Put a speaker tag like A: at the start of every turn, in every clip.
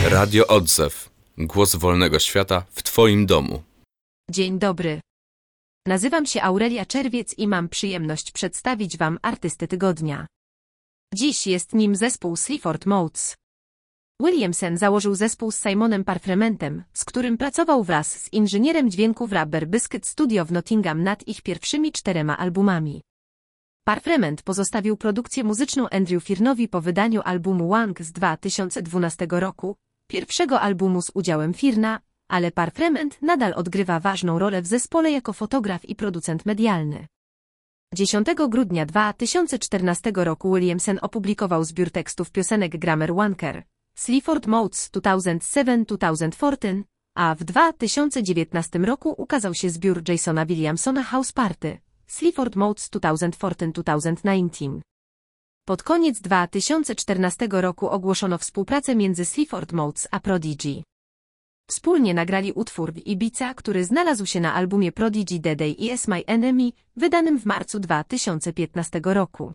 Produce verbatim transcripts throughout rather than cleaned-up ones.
A: Radio Odzew. Głos wolnego świata w Twoim domu.
B: Dzień dobry. Nazywam się Aurelia Czerwiec i mam przyjemność przedstawić Wam artystę tygodnia. Dziś jest nim zespół Sleaford Mods. Williamson założył zespół z Simonem Parfrementem, z którym pracował wraz z inżynierem dźwięku w Rubber Biscuit Studio w Nottingham nad ich pierwszymi czterema albumami. Parfrement pozostawił produkcję muzyczną Andrew Fearnowi po wydaniu albumu Wang z dwa tysiące dwunastego roku, pierwszego albumu z udziałem Fearna, ale Parfrement nadal odgrywa ważną rolę w zespole jako fotograf i producent medialny. dziesiątego grudnia dwa tysiące czternastego roku Williamson opublikował zbiór tekstów piosenek Grammar Wanker, Sleaford Mods dwa tysiące siedem do dwa tysiące czternaście, a w dwa tysiące dziewiętnastym roku ukazał się zbiór Jasona Williamsona House Party, Sleaford Mods dwa tysiące czternaście do dwa tysiące dziewiętnaście. Pod koniec dwa tysiące czternastego roku ogłoszono współpracę między Sleaford Mods a Prodigy. Wspólnie nagrali utwór w Ibiza, który znalazł się na albumie Prodigy The Day Is My Enemy, wydanym w marcu dwa tysiące piętnastego roku.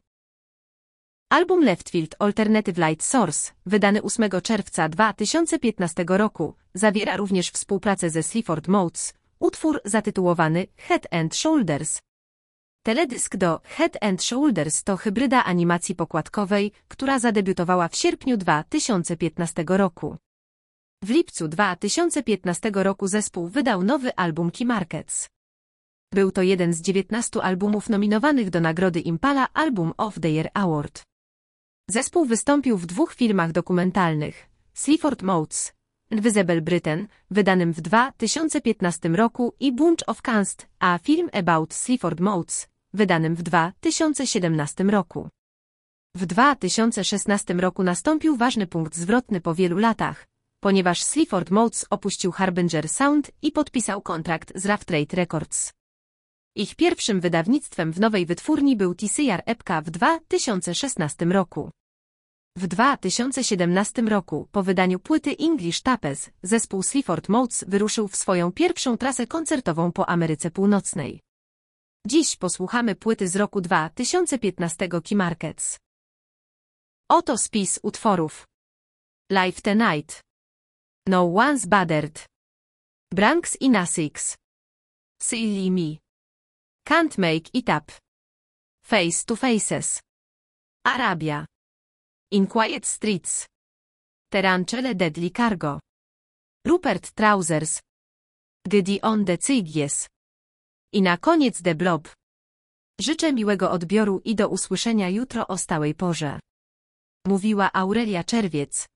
B: Album Leftfield Alternative Light Source, wydany ósmego czerwca dwa tysiące piętnastego roku, zawiera również współpracę ze Sleaford Mods, utwór zatytułowany Head and Shoulders. Teledysk do Head and Shoulders to hybryda animacji pokładkowej, która zadebiutowała w sierpniu dwa tysiące piętnastego roku. W lipcu dwa tysiące piętnastego roku zespół wydał nowy album Key Markets. Był to jeden z dziewiętnastu albumów nominowanych do nagrody Impala Album of the Year Award. Zespół wystąpił w dwóch filmach dokumentalnych, Sleaford Mods, Invisible Britain, wydanym w dwa tysiące piętnastym roku i Bunch of Cast, a film About Sleaford Mods, wydanym w dwa tysiące siedemnastym roku. W dwa tysiące szesnastym roku nastąpił ważny punkt zwrotny po wielu latach, ponieważ Sleaford Mods opuścił Harbinger Sound i podpisał kontrakt z Rough Trade Records. Ich pierwszym wydawnictwem w nowej wytwórni był T C R Epka w dwa tysiące szesnastym roku. W dwa tysiące siedemnastym roku, po wydaniu płyty English Tapes, zespół Sleaford Mods wyruszył w swoją pierwszą trasę koncertową po Ameryce Północnej. Dziś posłuchamy płyty z roku dwa tysiące piętnastego Key Markets. Oto spis utworów. Live Tonight. No One's Bothered. Branks in Essex. Silly Me. Can't Make It Up. Face to Faces. Arabia. In Quiet Streets. Tarantula Deadly Cargo. Rupert Trousers. Gdy on the Cyggies. I na koniec The Blob. Życzę miłego odbioru i do usłyszenia jutro o stałej porze. Mówiła Aurelia Czerwiec.